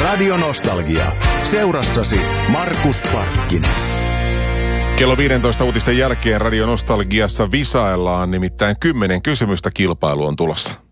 Radio Nostalgia. Seurassasi Markus Parkkinen. Kello 15 uutisten jälkeen Radio Nostalgiassa visaillaan, nimittäin 10 kysymystä kilpailu on tulossa.